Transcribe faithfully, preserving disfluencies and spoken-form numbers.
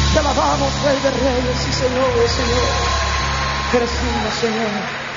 Te alabamos, Rey de Reyes y Señor de Señores. Eres digno, Señor.